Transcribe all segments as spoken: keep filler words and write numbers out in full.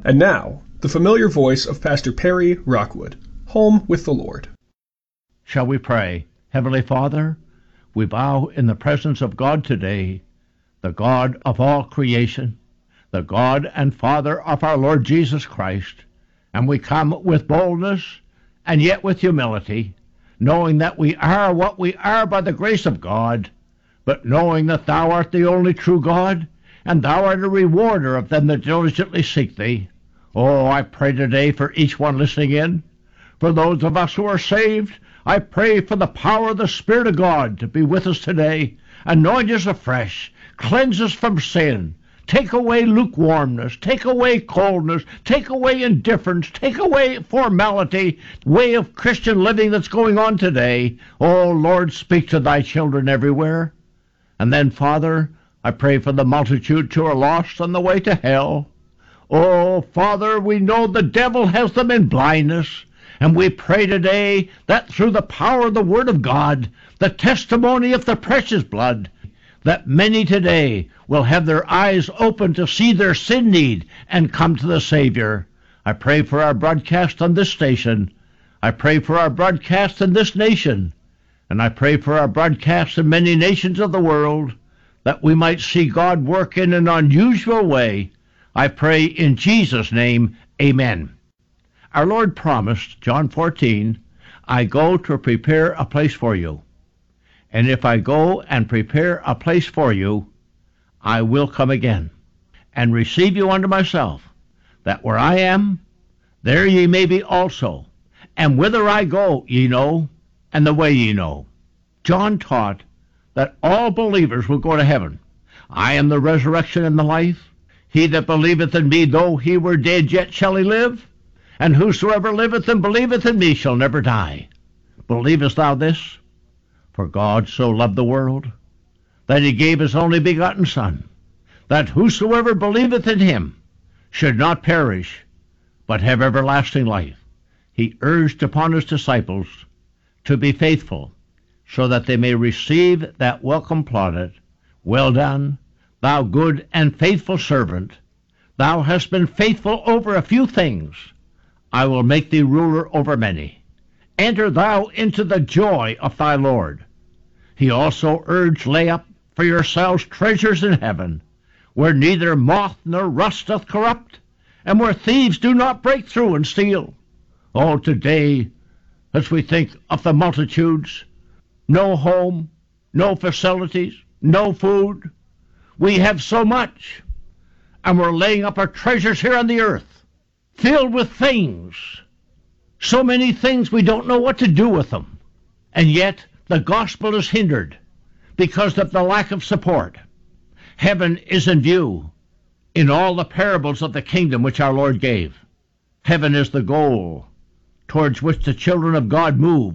And now, the familiar voice of Pastor Perry Rockwood, Home with the Lord. Shall we pray? Heavenly Father, we bow in the presence of God today, the God of all creation, the God and Father of our Lord Jesus Christ, and we come with boldness and yet with humility, knowing that we are what we are by the grace of God, but knowing that Thou art the only true God, and Thou art a rewarder of them that diligently seek Thee. Oh, I pray today for each one listening in. For those of us who are saved, I pray for the power of the Spirit of God to be with us today. Anoint us afresh. Cleanse us from sin. Take away lukewarmness. Take away coldness. Take away indifference. Take away formality, way of Christian living that's going on today. Oh, Lord, speak to Thy children everywhere. And then, Father, I pray for the multitude who are lost on the way to hell. Oh, Father, we know the devil has them in blindness, and we pray today that through the power of the Word of God, the testimony of the precious blood, that many today will have their eyes open to see their sin need and come to the Savior. I pray for our broadcast on this station. I pray for our broadcast in this nation, and I pray for our broadcast in many nations of the world, that we might see God work in an unusual way. I pray in Jesus' name, amen. Our Lord promised, John fourteen, I go to prepare a place for you. And if I go and prepare a place for you, I will come again, and receive you unto myself, that where I am, there ye may be also. And whither I go ye know, and the way ye know. John taught that all believers will go to heaven. I am the resurrection and the life. He that believeth in me, though he were dead, yet shall he live. And whosoever liveth and believeth in me shall never die. Believest thou this? For God so loved the world, that he gave his only begotten Son, that whosoever believeth in him should not perish, but have everlasting life. He urged upon his disciples to be faithful, so that they may receive that welcome plaudit. Well done, thou good and faithful servant. Thou hast been faithful over a few things. I will make thee ruler over many. Enter thou into the joy of thy Lord. He also urged, lay up for yourselves treasures in heaven, where neither moth nor rust doth corrupt, and where thieves do not break through and steal. Oh, today, as we think of the multitudes, no home, no facilities, no food, we have so much, and we're laying up our treasures here on the earth, filled with things, so many things we don't know what to do with them. And yet the gospel is hindered because of the lack of support. Heaven is in view in all the parables of the kingdom which our Lord gave. Heaven is the goal towards which the children of God move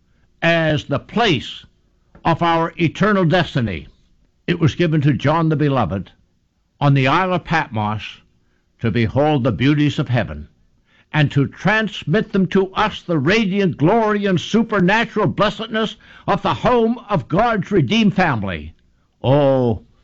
as the place of our eternal destiny. It was given to John the Beloved on the Isle of Patmos to behold the beauties of heaven, and to transmit them to us the radiant glory and supernatural blessedness of the home of God's redeemed family. Oh,